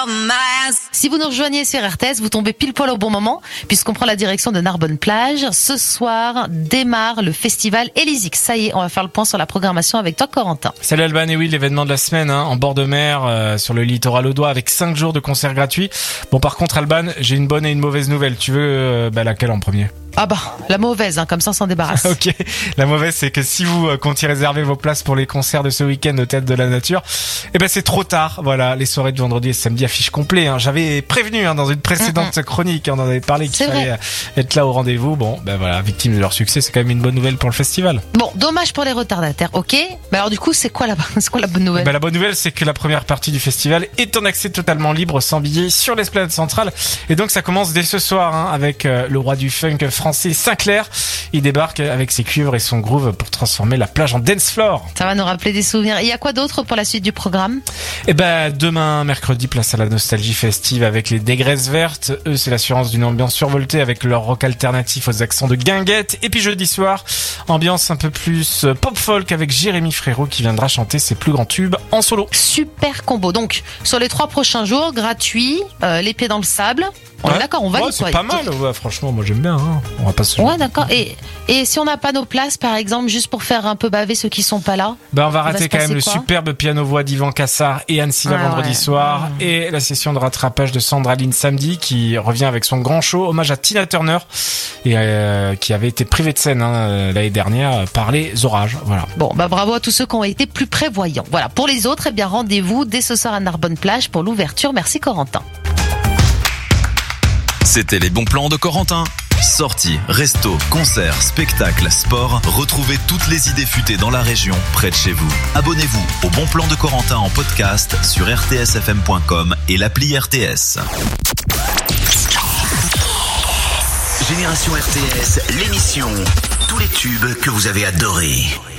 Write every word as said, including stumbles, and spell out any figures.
Si vous nous rejoignez sur R T S, vous tombez pile poil au bon moment, puisqu'on prend la direction de Narbonne-Plage. Ce soir démarre le festival Elysix. Ça y est, on va faire le point sur la programmation avec toi, Corentin. Salut Alban, et oui, l'événement de la semaine, hein, en bord de mer, euh, sur le littoral audois, avec cinq jours de concerts gratuits. Bon, par contre, Alban, j'ai une bonne et une mauvaise nouvelle. Tu veux euh, bah, laquelle en premier ? Ah bah, la mauvaise, hein, comme ça on s'en débarrasse. Ok, la mauvaise, c'est que si vous euh, comptiez réserver vos places pour les concerts de ce week-end au Théâtre de la Nature, eh ben c'est trop tard. Voilà, les soirées de vendredi et samedi affichent complet. Hein. J'avais prévenu hein, dans une précédente mm-hmm. chronique, on en avait parlé qu'il c'est fallait vrai. être là au rendez-vous. Bon, ben voilà, victime de leur succès, c'est quand même une bonne nouvelle pour le festival. Bon, dommage pour les retardataires, ok. Mais alors du coup, c'est quoi la, c'est quoi la bonne nouvelle ? Ben, la bonne nouvelle, c'est que la première partie du festival est en accès totalement libre, sans billets, sur l'esplanade centrale. Et donc ça commence dès ce soir hein, avec euh, le roi du funk français, Sinclair. Il débarque avec ses cuivres et son groove pour transformer la plage en dance floor. Ça va nous rappeler des souvenirs. Il y a quoi d'autre pour la suite du programme ? Eh ben, demain, mercredi, place à la nostalgie festive avec les Dégresses Vertes. Eux, c'est l'assurance d'une ambiance survoltée avec leur rock alternatif aux accents de guinguette. Et puis jeudi soir, ambiance un peu plus pop folk avec Jérémy Frérot qui viendra chanter ses plus grands tubes en solo. Super combo. Donc, sur les trois prochains jours, gratuit, euh, les pieds dans le sable. On ouais. est d'accord, on va ouais, c'est pas mal, ouais, franchement, moi j'aime bien. Hein. On va pas se. Ouais, d'accord. Et et si on n'a pas nos places, par exemple, juste pour faire un peu baver ceux qui sont pas là. Ben on va rater va quand même le quoi superbe piano-voix d'Yvan Cassard et Anne Silla ah, vendredi ouais. soir mmh. et la session de rattrapage de Sandra Lynn samedi qui revient avec son grand show hommage à Tina Turner et euh, qui avait été privée de scène hein, l'année dernière par les orages. Voilà. Bon, bah bravo à tous ceux qui ont été plus prévoyants. Voilà. Pour les autres, eh bien rendez-vous dès ce soir à Narbonne-Plage pour l'ouverture. Merci Corentin. C'était les bons plans de Corentin. Sorties, restos, concerts, spectacles, sport. Retrouvez toutes les idées futées dans la région, près de chez vous. Abonnez-vous au Bon Plan de Corentin en podcast sur r t s f m point com et l'appli R T S. Génération R T S, l'émission. Tous les tubes que vous avez adorés.